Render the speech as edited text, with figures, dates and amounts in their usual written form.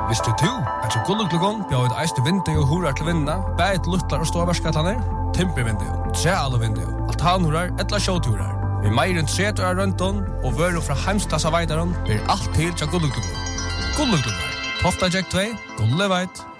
Visste du at så Gulluglugon bjöd et eiste vindu og hurar til vinna, bæt luttlar og ståvarskatlaner, timpervindu, trealovindu, altanhurar, etla sjåturar. Vi meir enn 30 år røntun og vøru fra heimsklassa veidaron blir alt til til Gulluglugon. Gulluglugon, Tofta Jack 2, Gulleveit.